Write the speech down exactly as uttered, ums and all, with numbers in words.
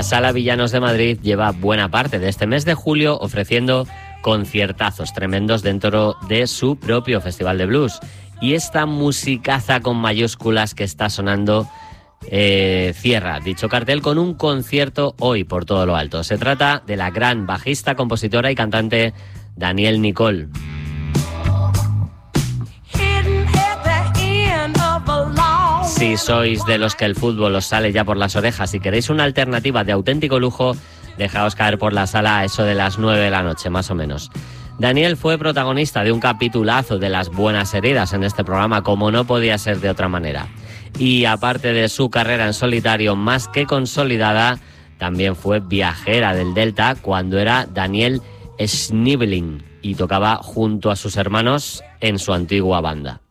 La Sala Villanos de Madrid lleva buena parte de este mes de julio ofreciendo conciertazos tremendos dentro de su propio Festival de Blues. Y esta musicaza con mayúsculas que está sonando eh, cierra dicho cartel con un concierto hoy por todo lo alto. Se trata de la gran bajista, compositora y cantante Danielle Nicole. Si sois de los que el fútbol os sale ya por las orejas y queréis una alternativa de auténtico lujo, dejaos caer por la sala a eso de las nueve de la noche, más o menos. Danielle fue protagonista de un capitulazo de Las Buenas Heridas en este programa, como no podía ser de otra manera. Y aparte de su carrera en solitario más que consolidada, también fue viajera del Delta cuando era Danielle Schniebling y tocaba junto a sus hermanos en su antigua banda.